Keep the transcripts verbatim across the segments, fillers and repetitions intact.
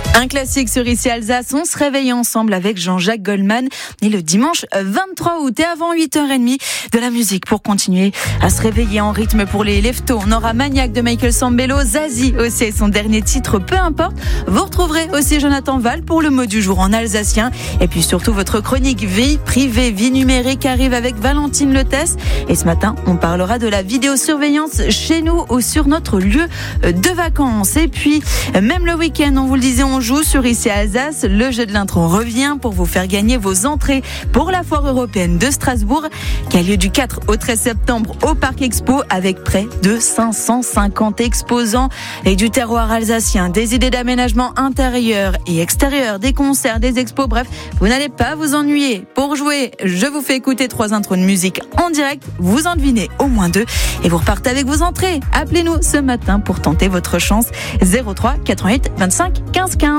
Un classique sur Ici Alsace, on se réveille ensemble avec Jean-Jacques Goldman et le dimanche vingt-trois août et avant huit heures trente de la musique pour continuer à se réveiller en rythme pour les leftos. On aura Maniac de Michael Sambello, Zazie aussi et son dernier titre Peu importe. Vous retrouverez aussi Jonathan Val pour le mot du jour en alsacien et puis surtout votre chronique vie privée, vie numérique arrive avec Valentine Letesse et ce matin on parlera de la vidéosurveillance chez nous ou sur notre lieu de vacances et puis même le week-end on vous le disait on joue sur Ici Alsace. Le jeu de l'intro revient pour vous faire gagner vos entrées pour la foire européenne de Strasbourg qui a lieu du quatre au treize septembre au Parc Expo avec près de cinq cent cinquante exposants et du terroir alsacien, des idées d'aménagement intérieur et extérieur, des concerts, des expos, bref, vous n'allez pas vous ennuyer. Pour jouer, je vous fais écouter trois intros de musique en direct, vous en devinez au moins deux et vous repartez avec vos entrées. Appelez-nous ce matin pour tenter votre chance zéro trois quatre-vingt-huit vingt-cinq quinze quinze.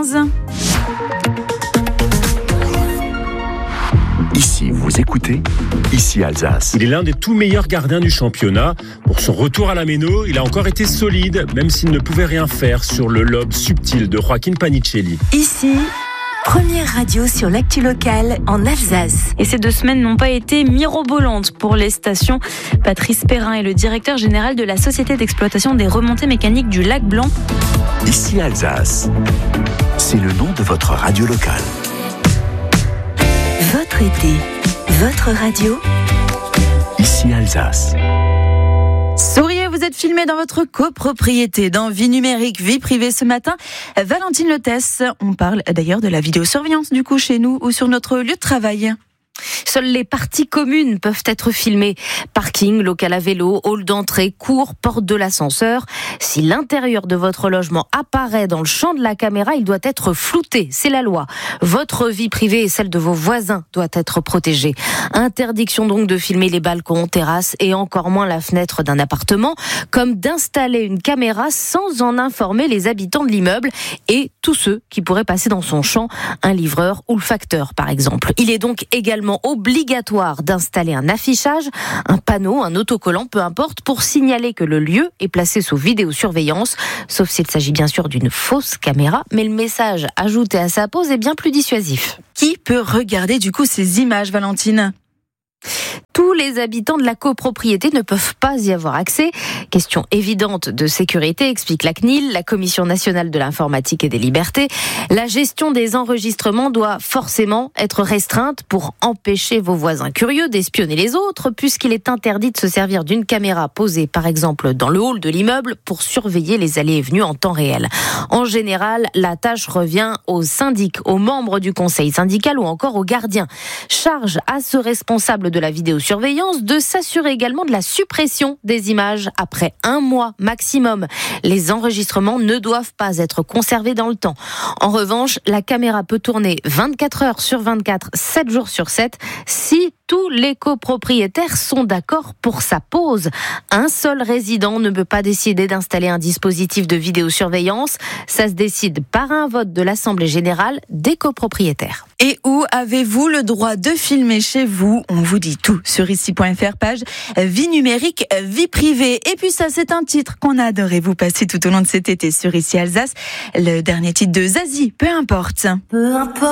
Ici, vous écoutez Ici Alsace. Il est l'un des tout meilleurs gardiens du championnat. Pour son retour à la Méno, il a encore été solide, même s'il ne pouvait rien faire sur le lob subtil de Joaquin Panicelli. Ici, première radio sur l'actu locale en Alsace. Et ces deux semaines n'ont pas été mirobolantes pour les stations. Patrice Perrin est le directeur général de la Société d'exploitation des remontées mécaniques du Lac Blanc. Ici Alsace, c'est le nom de votre radio locale. Votre été, votre radio. Ici Alsace. Souriez, vous êtes filmé dans votre copropriété, dans Vie numérique, vie privée ce matin. Valentine Letesse, on parle d'ailleurs de la vidéosurveillance du coup chez nous ou sur notre lieu de travail. Seules les parties communes peuvent être filmées. Parking, local à vélo, hall d'entrée, cour, porte de l'ascenseur. Si l'intérieur de votre logement apparaît dans le champ de la caméra, il doit être flouté. C'est la loi. Votre vie privée et celle de vos voisins doit être protégée. Interdiction donc de filmer les balcons, terrasses et encore moins la fenêtre d'un appartement, comme d'installer une caméra sans en informer les habitants de l'immeuble et tous ceux qui pourraient passer dans son champ, un livreur ou le facteur par exemple. Il est donc également obligatoire d'installer un affichage, un panneau, un autocollant, peu importe, pour signaler que le lieu est placé sous vidéosurveillance, sauf s'il s'agit bien sûr d'une fausse caméra, mais le message ajouté à sa pose est bien plus dissuasif. Qui peut regarder du coup ces images, Valentine ? Tous les habitants de la copropriété ne peuvent pas y avoir accès. Question évidente de sécurité, explique la C N I L, la Commission nationale de l'informatique et des libertés. La gestion des enregistrements doit forcément être restreinte pour empêcher vos voisins curieux d'espionner les autres, puisqu'il est interdit de se servir d'une caméra posée, par exemple, dans le hall de l'immeuble pour surveiller les allées et venues en temps réel. En général, la tâche revient aux syndics, aux membres du conseil syndical ou encore aux gardiens. Charge à ce responsable de la vidéosurveillance de s'assurer également de la suppression des images après un mois maximum. Les enregistrements ne doivent pas être conservés dans le temps. En revanche, la caméra peut tourner vingt-quatre heures sur vingt-quatre, sept jours sur sept, si tous les copropriétaires sont d'accord pour sa pose. Un seul résident ne peut pas décider d'installer un dispositif de vidéosurveillance. Ça se décide par un vote de l'Assemblée générale des copropriétaires. Et où avez-vous le droit de filmer chez vous ? On vous dit tout sur ici point f r, page vie numérique, vie privée. Et puis ça, c'est un titre qu'on a adoré vous passer tout au long de cet été sur Ici Alsace. Le dernier titre de Zazie, peu importe. Peu importe.